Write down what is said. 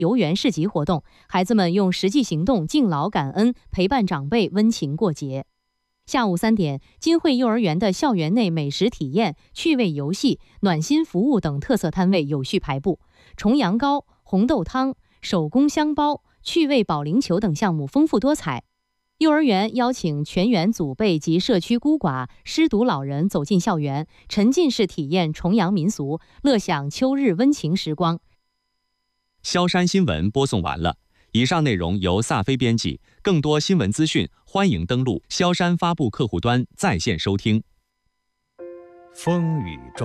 游园市集活动，孩子们用实际行动敬老感恩，陪伴长辈温情过节。下午3点，金汇幼儿园的校园内美食体验、趣味游戏、暖心服务等特色摊位有序排布，重阳糕、红豆汤、手工香包、趣味保龄球等项目丰富多彩。幼儿园邀请全员祖辈及社区孤寡、失独老人走进校园，沉浸式体验重阳民俗，乐享秋日温情时光。 萧山新闻播送完了，以上内容由萨飞编辑。更多新闻资讯，欢迎登录萧山发布客户端在线收听。 风雨中。